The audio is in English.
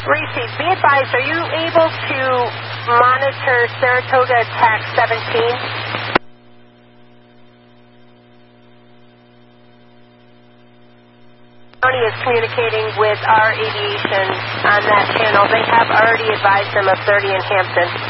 Reese, be advised, are you able to monitor Saratoga TAC 17? County is communicating with our aviation on that channel. They have already advised them of 30 in Hampton.